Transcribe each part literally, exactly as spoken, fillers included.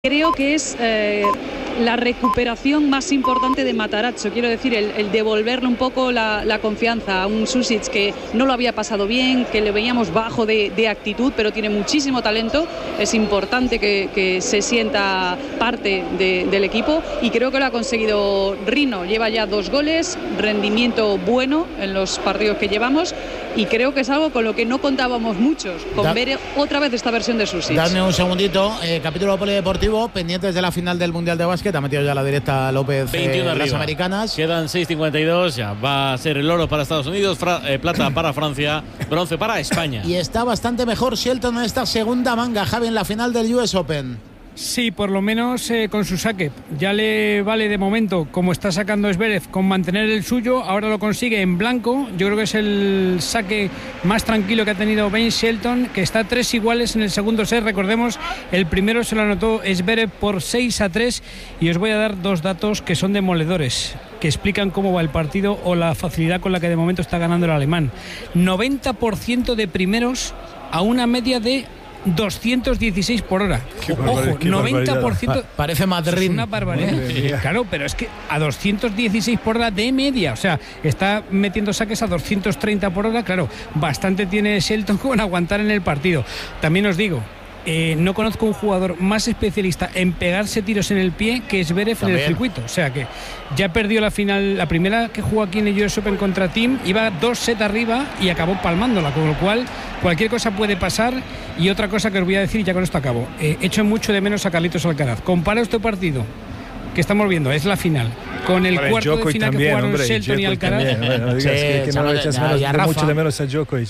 Creo que es eh, la recuperación más importante de Matarazzo, quiero decir, el, el devolverle un poco la, la confianza a un Sušić que no lo había pasado bien, que le veíamos bajo de, de actitud, pero tiene muchísimo talento. Es importante que, que se sienta parte de, del equipo y creo que lo ha conseguido Rino. Lleva ya dos goles, rendimiento bueno en los partidos que llevamos y creo que es algo con lo que no contábamos muchos, con da, ver otra vez esta versión de Sušić. Dame un segundito, eh, capítulo polideportivo. Pendientes de la final del Mundial de Básquet. Ha metido ya la directa López eh, las americanas. Quedan seis cincuenta y dos. Ya va a ser el oro para Estados Unidos, fra, eh, plata para Francia, bronce para España. Y está bastante mejor Shelton en esta segunda manga, Javi, en la final del U S Open. Sí, por lo menos eh, con su saque. Ya le vale de momento, como está sacando Zverev, con mantener el suyo. Ahora lo consigue en blanco. Yo creo que es el saque más tranquilo que ha tenido Ben Shelton, que está tres iguales en el segundo set. Recordemos, el primero se lo anotó Zverev por seis a tres. Y os voy a dar dos datos que son demoledores, que explican cómo va el partido o la facilidad con la que de momento está ganando el alemán. noventa por ciento de primeros a una media de doscientos dieciséis por hora. Qué Ojo, noventa por ciento. Pa parece Madrid. Es una barbaridad. Claro, pero es que a doscientos dieciséis por hora de media, o sea, está metiendo saques a doscientos treinta por hora. Claro, bastante tiene Shelton con aguantar en el partido. También os digo, Eh, no conozco un jugador más especialista en pegarse tiros en el pie que Zverev en el circuito. O sea que ya perdió la final, la primera que jugó aquí en el U S Open contra Thiem, iba dos sets arriba y acabó palmándola, con lo cual cualquier cosa puede pasar. Y otra cosa que os voy a decir, y ya con esto acabo, eh, echo mucho de menos a Carlitos Alcaraz. Compara este partido que estamos viendo, es la final, con el hombre, cuarto de final también, que jugaron hombre, Shelton y Alcaraz. También, bueno, no digas sí, que, que no lo echas menos, ya, mucho de menos a Djokovic.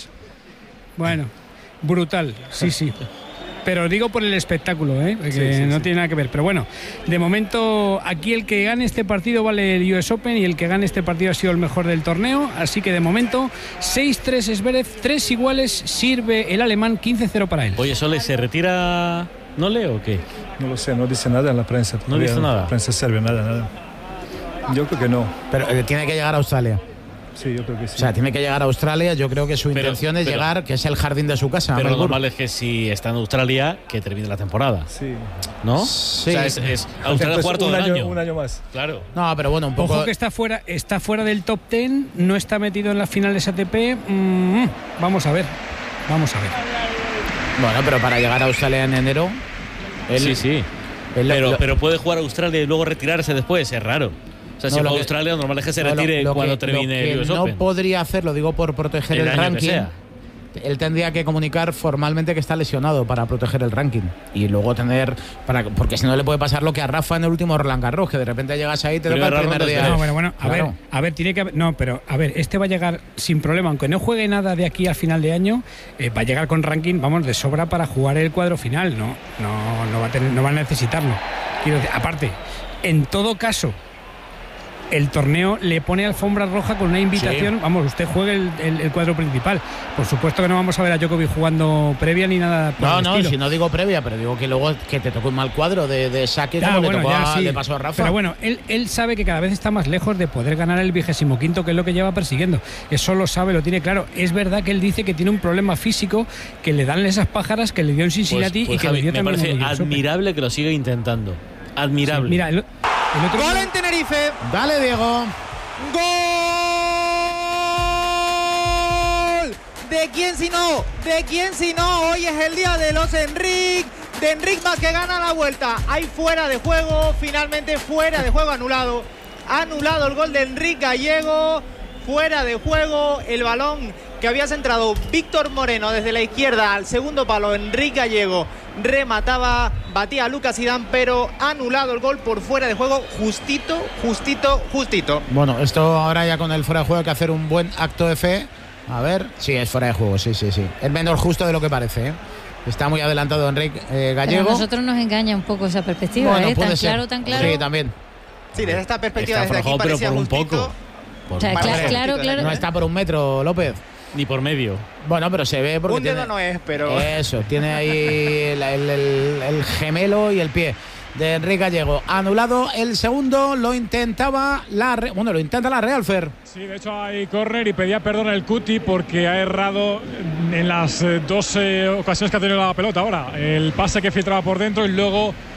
Bueno, brutal, sí, sí. Pero digo por el espectáculo, ¿eh? que sí, sí, no sí. tiene nada que ver. Pero bueno, de momento aquí el que gane este partido vale el U S Open y el que gane este partido ha sido el mejor del torneo. Así que de momento seis tres Zverev, tres iguales, sirve el alemán, quince cero para él. Oye, Sole, ¿se retira Nole o qué? No lo sé, no dice nada en la prensa. No dice nada. La prensa serbia, nada, nada. Yo creo que no. Pero eh, tiene que llegar a Australia. Sí, yo creo que sí. O sea, tiene que llegar a Australia. Yo creo que su pero, intención es pero, llegar, que es el jardín de su casa. Pero lo normal es que si está en Australia, que termine la temporada. Sí. ¿No? Sí. O sea, es, es Australia pues cuarto un del año, año. Un año más. Claro. No, pero bueno, un poco. Ojo que está fuera, está fuera del top diez, no está metido en las finales A T P. Mm, vamos a ver. Vamos a ver. Bueno, pero para llegar a Australia en enero. Él, sí, sí. Él, pero, lo, pero puede jugar a Australia y luego retirarse después, es raro. O sea, no, si va a Australia, normal es que se retire no, lo, lo cuando que, termine el U S Open. No podría hacerlo, digo, por proteger el, el ranking. Él tendría que comunicar formalmente que está lesionado para proteger el ranking. Y luego tener. para Porque si no le puede pasar lo que a Rafa en el último Roland Garros, que de repente llegas ahí y te toca el primer día. No, bueno, bueno, a claro. ver, a ver, tiene que haber. No, pero a ver, este va a llegar sin problema, aunque no juegue nada de aquí al final de año, eh, va a llegar con ranking, vamos, de sobra para jugar el cuadro final. No, no, no va a tener, no va a necesitarlo. Quiero decir, aparte, en todo caso, el torneo le pone alfombra roja con una invitación. Sí. Vamos, usted juegue el, el, el cuadro principal. Por supuesto que no vamos a ver a Djokovic jugando previa ni nada por No, el no, estilo. si no digo previa, pero digo que luego que te toque un mal cuadro de, de saque como ah, bueno, le, tocó ya, a, sí. le pasó a Rafa. Pero bueno, él, él sabe que cada vez está más lejos de poder ganar el vigésimo quinto, que es lo que lleva persiguiendo. Eso lo sabe, lo tiene claro. Es verdad que él dice que tiene un problema físico, que le dan esas pájaras que le dio en Cincinnati pues, pues, y que Javi, le dio me también parece admirable que lo siga intentando. Admirable. Sí, mira, el, el otro ¡Gol día... en Tenerife! Dale, Diego. ¡Gol! ¿De quién si no? ¿De quién si no? Hoy es el día de los Enric. De Enric más que gana la vuelta. Hay fuera de juego. Finalmente fuera de juego, anulado. Anulado el gol de Enric Gallego. Fuera de juego. El balón que había centrado Víctor Moreno desde la izquierda al segundo palo. Enric Gallego remataba, batía a Lucas Zidane, pero anulado el gol por fuera de juego. Justito, justito, justito. Bueno, esto ahora ya con el fuera de juego hay que hacer un buen acto de fe. A ver, sí, es fuera de juego, sí, sí, sí. Es menos justo de lo que parece, ¿eh? Está muy adelantado Enric eh, Gallego. Pero a nosotros nos engaña un poco esa perspectiva, bueno, ¿eh? Tan ser. claro, tan claro. Sí, también. Sí, desde esta perspectiva, está desde aquí parecía pero por justito. un poco. Por o sea, claro, claro, claro, claro. No está por un metro, López. Ni por medio. Bueno, pero se ve porque un dedo tiene, no es, pero eso, tiene ahí el, el, el, el gemelo y el pie de Enric Gallego. Anulado el segundo, lo intentaba la Re... bueno, lo intenta la Real Fer. Sí, de hecho hay córner y pedía perdón el Cuti porque ha errado en las eh, dos eh, ocasiones que ha tenido la pelota ahora. El pase que filtraba por dentro y luego